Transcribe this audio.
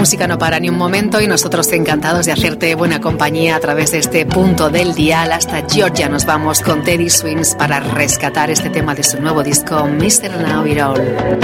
música no para ni un momento y nosotros encantados de hacerte buena compañía a través de este punto del dial. Hasta Georgia nos vamos con Teddy Swims para rescatar este tema de su nuevo disco Mr. Know It All.